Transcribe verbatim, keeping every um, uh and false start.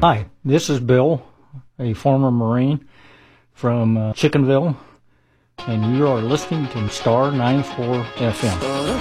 Hi, this is Bill, a former Marine from uh, Chickenville, and you are listening to Star ninety-four F M.